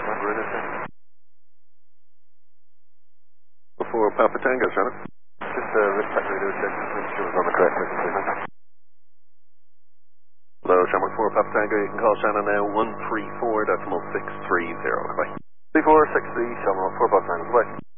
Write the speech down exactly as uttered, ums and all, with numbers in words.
For Papa Tango, Shannon. Just uh, respect radio check, make sure it's on the correct frequency. Hello, Shannon four Papa Tango, you can call Shannon now, one three four decimal six three zero, goodbye. three four six three, Shannon four Papa Tango, goodbye.